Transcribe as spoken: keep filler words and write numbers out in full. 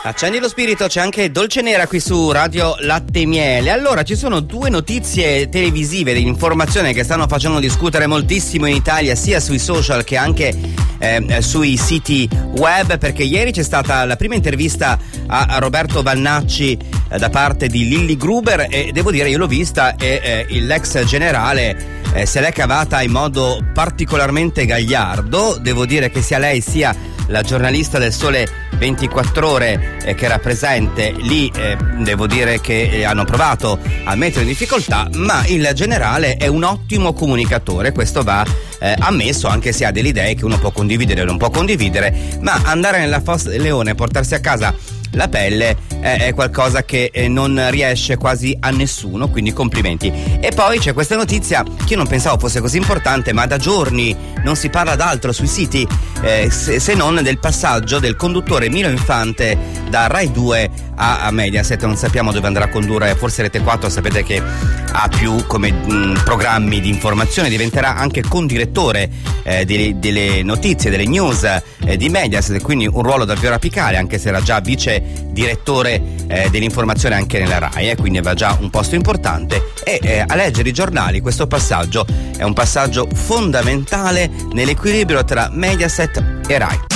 Accendi lo spirito, c'è anche Dolce Nera qui su Radio Latte e Miele. Allora, ci sono due notizie televisive di informazione che stanno facendo discutere moltissimo in Italia, sia sui social che anche eh, sui siti web, perché ieri c'è stata la prima intervista a, a Roberto Vannacci eh, da parte di Lilli Gruber, e devo dire, io l'ho vista e eh, l'ex generale eh, se l'è cavata in modo particolarmente gagliardo. Devo dire che sia lei sia la giornalista del Sole ventiquattro Ore eh, che era presente lì, eh, devo dire che eh, hanno provato a mettere in difficoltà, ma il generale è un ottimo comunicatore, questo va eh, ammesso, anche se ha delle idee che uno può condividere o non può condividere, ma andare nella fossa del leone e portarsi a casa la pelle eh, è qualcosa che eh, non riesce quasi a nessuno, quindi complimenti. E poi c'è questa notizia che io non pensavo fosse così importante, ma da giorni non si parla d'altro sui siti eh, se, se non del passaggio del conduttore Milo Infante da Rai due a, a Mediaset. Non sappiamo dove andrà a condurre, forse Rete quattro, sapete che ha più come mh, programmi di informazione, diventerà anche condirettore eh, delle, delle notizie, delle news eh, di Mediaset, quindi un ruolo davvero apicale, anche se era già vice direttore eh, dell'informazione anche nella Rai, eh, quindi aveva già un posto importante. E eh, a leggere i giornali questo passaggio è un passaggio fondamentale nell'equilibrio tra Mediaset e Rai.